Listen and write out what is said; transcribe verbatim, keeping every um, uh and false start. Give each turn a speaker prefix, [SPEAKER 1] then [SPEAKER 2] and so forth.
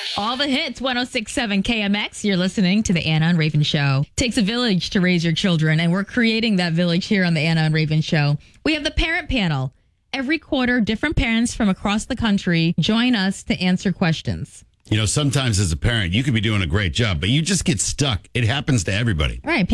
[SPEAKER 1] All the hits, one oh six point seven K M X. You're listening to the Anna and Raven Show. Takes a village to raise your children, and we're creating that village here on the Anna and Raven Show. We have the parent panel. Every quarter, different parents from across the country join us to answer questions.
[SPEAKER 2] You know, sometimes as a parent, you could be doing a great job, but you just get stuck. It happens to everybody.
[SPEAKER 1] Right.